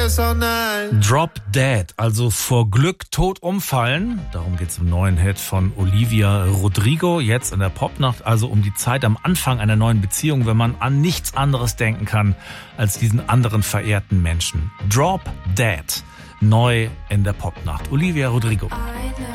guess all night. Drop Dead, also vor Glück tot umfallen. Darum geht's im neuen Hit von Olivia Rodrigo, jetzt in der Popnacht, also um die Zeit am Anfang einer neuen Beziehung, wenn man an nichts anderes denken kann als diesen anderen verehrten Menschen. Drop Dead, neu in der Popnacht. Olivia Rodrigo.